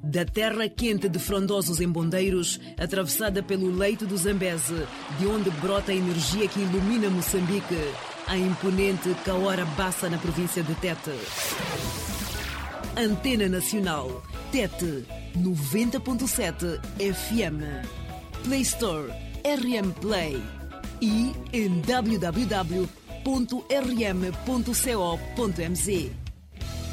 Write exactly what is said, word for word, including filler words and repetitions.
Da terra quente de frondosos embondeiros, atravessada pelo leito do Zambeze, de onde brota a energia que ilumina Moçambique, a imponente Cahora Bassa na província de Tete. Antena Nacional, Tete, noventa ponto sete F M. Play Store, R M Play. E em w w w ponto r m ponto co ponto m z.